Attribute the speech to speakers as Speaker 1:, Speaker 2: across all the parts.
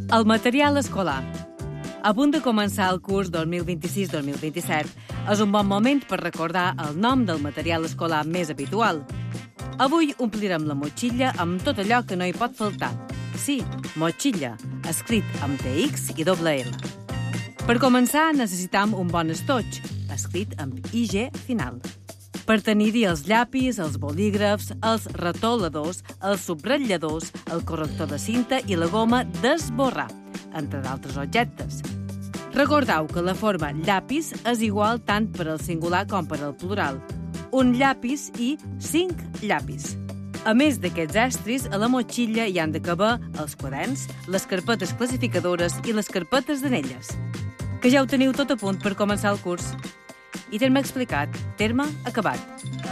Speaker 1: El material escolar. A punt de començar el curs 2026-2027, és un bon moment per recordar el nom del material escolar més habitual. Avui omplirem la motxilla amb tot allò que no hi pot faltar. Sí, motxilla, escrit amb TX i doble L. Per començar, necessitam un bon estoig, escrit amb IG final. Per tenir-hi els llapis, els bolígrafs, els retoladors, els subratlladors, el corrector de cinta i la goma d'esborrar, entre d'altres objectes. Recordeu que la forma llapis és igual tant per al singular com per al plural. Un llapis i 5 llapis. A més d'aquests estris, a la motxilla hi han de caber els quaderns, les carpetes classificadores i les carpetes d'anelles. Que ja ho teniu tot a punt per començar el curs. I terme explicat, terme acabat.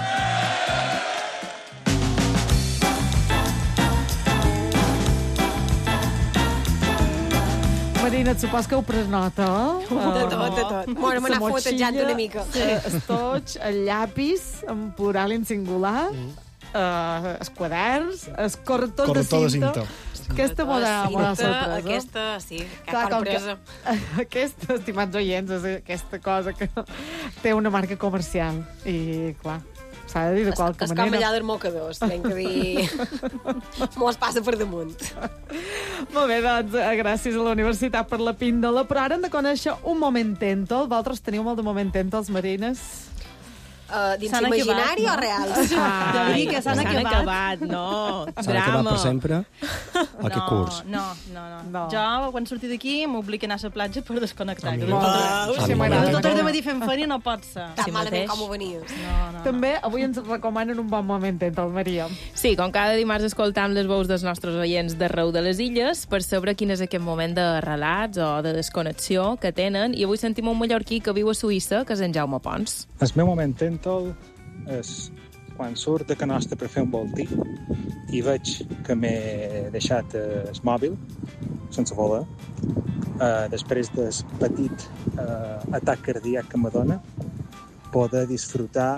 Speaker 2: Marina, et supos que heu pres nota,
Speaker 3: De tot. Bueno, m'ha anat fotejant una mica.
Speaker 2: Estoig, el llapis, en plural i en singular, els quaderns, els correctors de cinta. Aquesta m'ha sorpresa.
Speaker 3: Aquesta, sí,
Speaker 2: Clar,
Speaker 3: cap sorpresa.
Speaker 2: Aquesta, estimats oients, és aquesta cosa que té una marca comercial. I, clar, s'ha de dir de qualque
Speaker 3: manera.
Speaker 2: manera.
Speaker 3: Es com allà dels mocadors, tenc que dir... Mos passa per damunt.
Speaker 2: Molt bé, doncs, gràcies a la Universitat per la píndola. Però ara hem de conèixer un momentèntol. Vosaltres teniu molt de momentèntols, Marines?
Speaker 3: Dins imaginari o real?
Speaker 4: Jo diria que s'han acabat. No,
Speaker 5: s'han acabat per sempre? A què curs?
Speaker 4: No. Jo, quan surti d'aquí, m'obligo a anar a la platja per desconnectar. Tot el matí fent feina no pot ser.
Speaker 3: Tan malament com ho venies.
Speaker 4: No.
Speaker 2: També avui ens recomanen un bon momentèntol, Maria.
Speaker 6: Sí, com cada dimarts escoltam les veus dels nostres oients d'arreu de les illes per saber quin és aquest moment de relats o de desconnexió que tenen. I avui sentim un mallorquí que viu a Suïssa, que és en Jaume Pons.
Speaker 7: El meu momentèntol és quan surt de Can Nostra per fer un voltí i veig que m'he deixat el mòbil sense voler, després del petit atac cardíac que me dona, poder disfrutar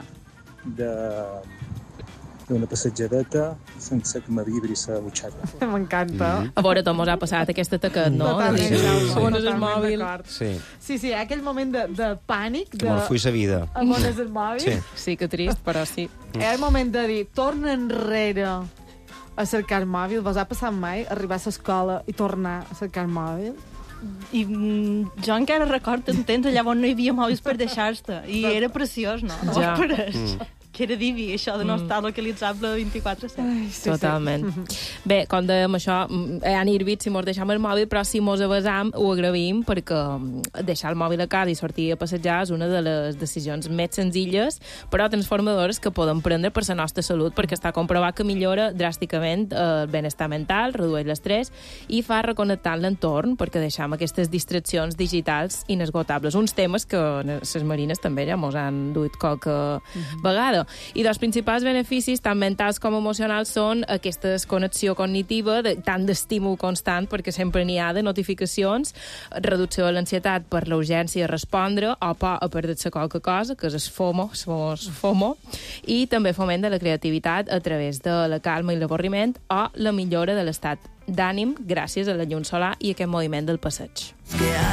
Speaker 7: d'una passejadeta sense que me vibri la butxaca.
Speaker 2: M'encanta.
Speaker 6: A veure, tot mos ha passat aquesta taquet, no?
Speaker 2: Totalment,
Speaker 6: és el mòbil.
Speaker 2: Sí, aquell moment de pànic.
Speaker 5: Que me'n fuix la vida.
Speaker 2: On és el mòbil?
Speaker 6: Sí, que trist, però sí.
Speaker 2: Era el moment de dir, torna enrere a cercar el mòbil. Vos ha passat mai arribar a l'escola i tornar a cercar el mòbil?
Speaker 4: I jo encara recordo un temps allà on no hi havia mòbils per deixar-te. I era preciós, no?
Speaker 6: Ja.
Speaker 4: Que era divi, això de no estar localitzable 24/7.
Speaker 6: Totalment. Bé, com dèiem això, han irvit si mos deixam el mòbil, però si mos avasam ho agraïm perquè deixar el mòbil a casa i sortir a passejar és una de les decisions més senzilles però transformadores que podem prendre per la nostra salut, perquè està comprovat que millora dràsticament el benestar mental, redueix l'estrès i fa reconnectar l'entorn perquè deixam aquestes distraccions digitals inesgotables. Uns temes que les Marines també ja mos han duit qualque vegada. I dels principals beneficis, tant mentals com emocionals, són aquesta desconnexió cognitiva, tant d'estímul constant, perquè sempre n'hi ha de notificacions, reducció de l'ansietat per la urgència de respondre, o por a perdre-se qualque cosa, que és el FOMO, i també foment de la creativitat a través de la calma i l'avorriment, o la millora de l'estat d'ànim gràcies a la llum solar i aquest moviment del passeig.